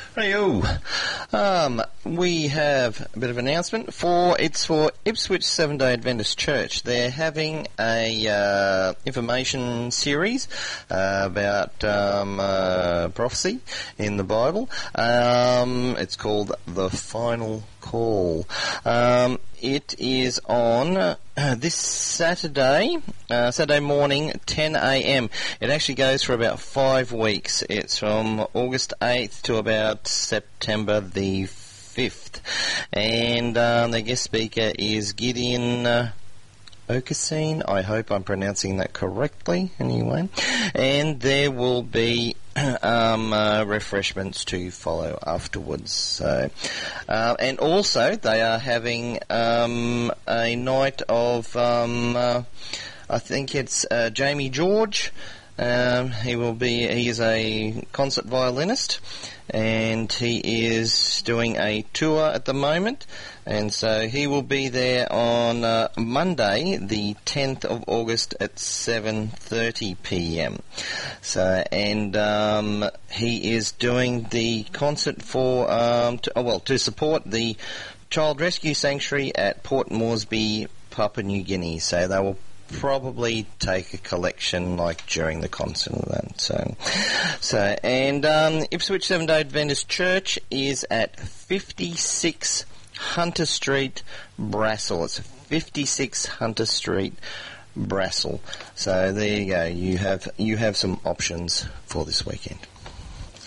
Hey-o. We have a bit of an announcement for Ipswich Seventh-day Adventist Church. They're having a information series about prophecy in the Bible. It's called The Final Call. It is on this Saturday morning, 10 a.m. It actually goes for about 5 weeks. It's from August 8th to about September the 5th. And the guest speaker is Gideon Okasine. I hope I'm pronouncing that correctly anyway. And there will be refreshments to follow afterwards. So, and also they are having a night of, I think it's Jamie George. He is a concert violinist, and he is doing a tour at the moment, and so he will be there on Monday, the 10th of August at 7:30 p.m. So, and he is doing the concert for to support the Child Rescue Sanctuary at Port Moresby, Papua New Guinea. So they will probably take a collection like during the concert of that. And Ipswich Seventh-day Adventist Church is at 56 Hunter Street, Brassel. It's 56 Hunter Street, Brassel. So there you go. You have some options for this weekend.